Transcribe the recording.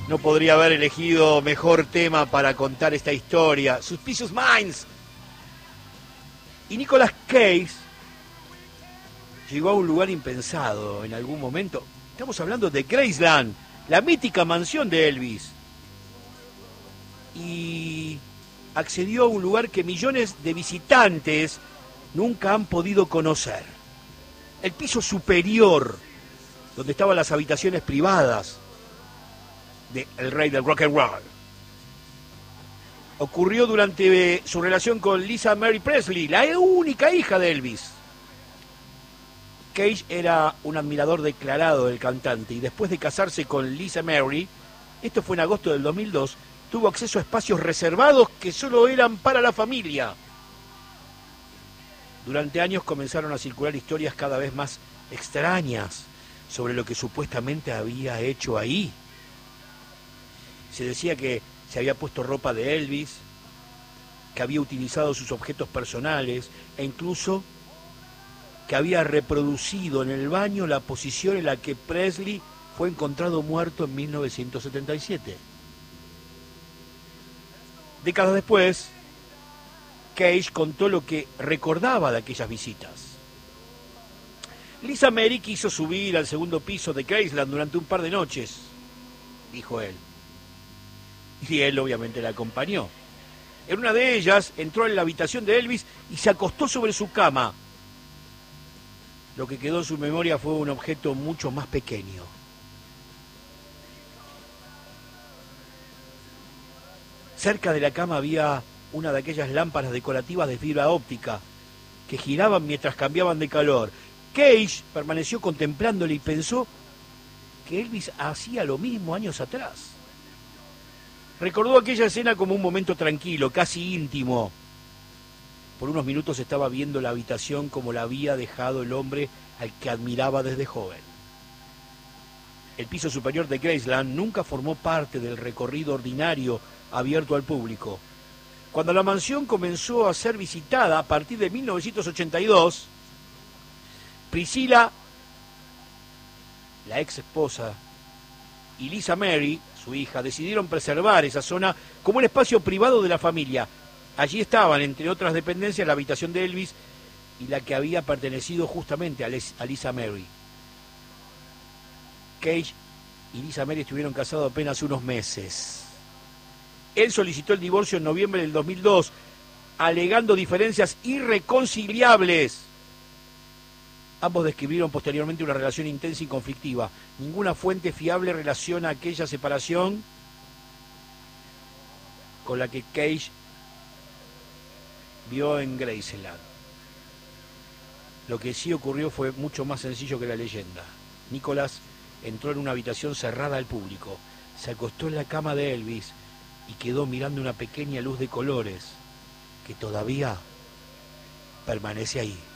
No podría haber elegido mejor tema para contar esta historia. Suspicious Minds. Y Nicolas Cage llegó a un lugar impensado en algún momento. Estamos hablando de Graceland, la mítica mansión de Elvis. Y accedió a un lugar que millones de visitantes nunca han podido conocer. El piso superior, donde estaban las habitaciones privadas de el rey del rock and roll. Ocurrió durante su relación con Lisa Mary Presley, la única hija de Elvis. Cage era un admirador declarado del cantante y después de casarse con Lisa Mary, esto fue en agosto del 2002, tuvo acceso a espacios reservados que solo eran para la familia. Durante años comenzaron a circular historias cada vez más extrañas sobre lo que supuestamente había hecho ahí. Se decía que se había puesto ropa de Elvis, que había utilizado sus objetos personales e incluso que había reproducido en el baño la posición en la que Presley fue encontrado muerto en 1977. Décadas después, Cage contó lo que recordaba de aquellas visitas. Lisa Mary quiso subir al segundo piso de Graceland durante un par de noches, dijo él. Y él obviamente la acompañó. En una de ellas entró en la habitación de Elvis y se acostó sobre su cama. Lo que quedó en su memoria fue un objeto mucho más pequeño. Cerca de la cama había una de aquellas lámparas decorativas de fibra óptica que giraban mientras cambiaban de color. Cage permaneció contemplándole y pensó que Elvis hacía lo mismo años atrás. Recordó aquella escena como un momento tranquilo, casi íntimo. Por unos minutos estaba viendo la habitación como la había dejado el hombre al que admiraba desde joven. El piso superior de Graceland nunca formó parte del recorrido ordinario abierto al público. Cuando la mansión comenzó a ser visitada a partir de 1982, Priscilla, la ex esposa, y Lisa Mary, su hija, decidieron preservar esa zona como un espacio privado de la familia. Allí estaban, entre otras dependencias, la habitación de Elvis y la que había pertenecido justamente a Lisa Mary. Cage y Lisa Mary estuvieron casados apenas unos meses. Él solicitó el divorcio en noviembre del 2002, alegando diferencias irreconciliables. Ambos describieron posteriormente una relación intensa y conflictiva. Ninguna fuente fiable relaciona aquella separación con la que Cage vio en Graceland. Lo que sí ocurrió fue mucho más sencillo que la leyenda. Nicolas entró en una habitación cerrada al público, se acostó en la cama de Elvis y quedó mirando una pequeña luz de colores que todavía permanece ahí.